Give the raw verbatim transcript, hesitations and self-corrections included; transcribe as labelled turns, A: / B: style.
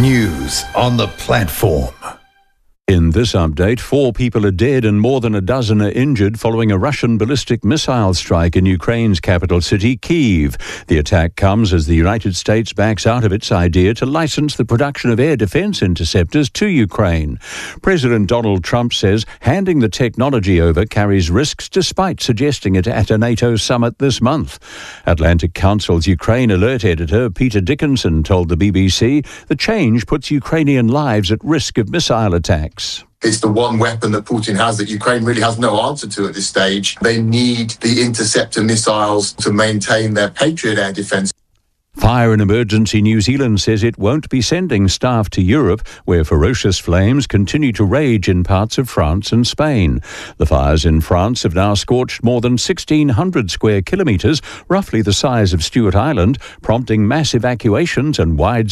A: News on the platform.
B: In this update, four people are dead and more than a dozen are injured following a Russian ballistic missile strike in Ukraine's capital city, Kyiv. The attack comes as the United States backs out of its idea to license the production of air defense interceptors to Ukraine. President Donald Trump says handing the technology over carries risks despite suggesting it at a NATO summit this month. Atlantic Council's Ukraine alert editor Peter Dickinson told the B B C the change puts Ukrainian lives at risk of missile attacks.
C: It's the one weapon that Putin has that Ukraine really has no answer to at this stage. They need the interceptor missiles to maintain their Patriot air defense.
B: Fire and Emergency New Zealand says it won't be sending staff to Europe, where ferocious flames continue to rage in parts of France and Spain. The fires in France have now scorched more than sixteen hundred square kilometres, roughly the size of Stewart Island, prompting mass evacuations and widespread